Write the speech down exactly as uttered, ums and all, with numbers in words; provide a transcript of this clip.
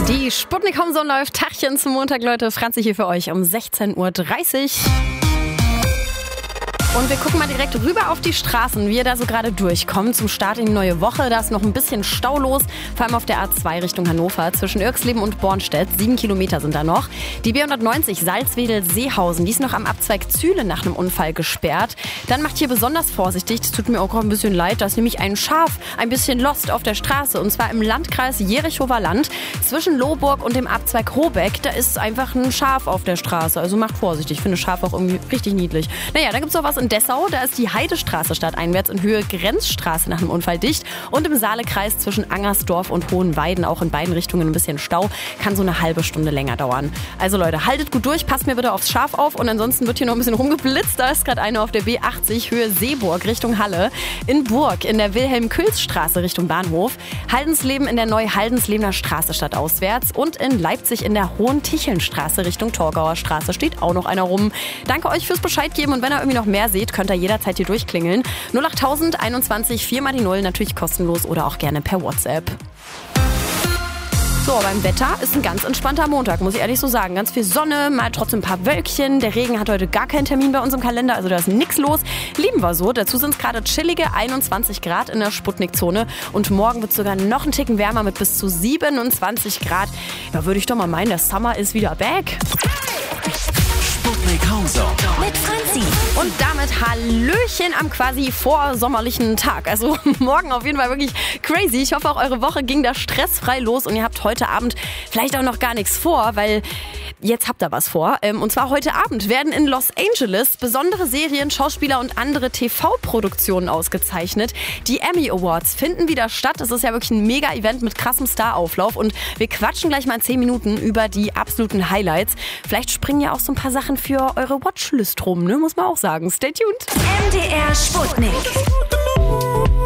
Die Sputnik Homezone läuft. Tachchen zum Montag, Leute. Franzi hier für euch um sechzehn Uhr dreißig. Und wir gucken mal direkt rüber auf die Straßen, wie ihr da so gerade durchkommt. Zum Start in die neue Woche, da ist noch ein bisschen Stau los, vor allem auf der A zwei Richtung Hannover, zwischen Irxleben und Bornstedt. Sieben Kilometer sind da noch. Die B hundertneunzig Salzwedel-Seehausen, die ist noch am Abzweig Zühle nach einem Unfall gesperrt. Dann macht hier besonders vorsichtig, das tut mir auch ein bisschen leid, da ist nämlich ein Schaf ein bisschen lost auf der Straße. Und zwar im Landkreis Jerichower Land, zwischen Lohburg und dem Abzweig Robeck. Da ist einfach ein Schaf auf der Straße, also macht vorsichtig. Ich finde Schaf auch irgendwie richtig niedlich. Naja, dann gibt's noch was in Dessau, da ist die Heidestraße stadteinwärts in Höhe Grenzstraße nach einem Unfall dicht. Und im Saalekreis zwischen Angersdorf und Hohenweiden auch in beiden Richtungen ein bisschen Stau. Kann so eine halbe Stunde länger dauern. Also Leute, haltet gut durch, passt mir bitte aufs Schaf auf. Und ansonsten wird hier noch ein bisschen rumgeblitzt. Da ist gerade eine auf der B achtzig Höhe Seeburg Richtung Halle. In Burg in der Wilhelm-Kühls-Straße Richtung Bahnhof. Haldensleben in der Neu-Haldenslebener Straße stadtauswärts. Und in Leipzig in der Hohen-Ticheln-Straße Richtung Torgauer Straße steht auch noch einer rum. Danke euch fürs Bescheid geben und wenn ihr irgendwie noch mehr seht, könnt ihr jederzeit hier durchklingeln. null acht null null einundzwanzig vier mal die null, natürlich kostenlos oder auch gerne per WhatsApp. So, beim Wetter ist ein ganz entspannter Montag, muss ich ehrlich so sagen. Ganz viel Sonne, mal trotzdem ein paar Wölkchen. Der Regen hat heute gar keinen Termin bei uns im Kalender, also da ist nichts los. Lieben wir so. Dazu sind es gerade chillige einundzwanzig Grad in der Sputnik-Zone. Und morgen wird es sogar noch einen Ticken wärmer mit bis zu siebenundzwanzig Grad. Da würde ich doch mal meinen, der Summer ist wieder back. Sputnik Homezone mit Franzi. Und damit Hallöchen am quasi vorsommerlichen Tag. Also morgen auf jeden Fall wirklich crazy. Ich hoffe, auch eure Woche ging da stressfrei los und ihr habt heute Abend vielleicht auch noch gar nichts vor, weil jetzt habt ihr was vor. Und zwar heute Abend werden in Los Angeles besondere Serien, Schauspieler und andere T V-Produktionen ausgezeichnet. Die Emmy Awards finden wieder statt. Das ist ja wirklich ein Mega-Event mit krassem Starauflauf und wir quatschen gleich mal in zehn Minuten über die absoluten Highlights. Vielleicht springen ja auch so ein paar Sachen für eure Watchlist rum, ne? Muss man auch sagen. Stay tuned. M D R Sputnik.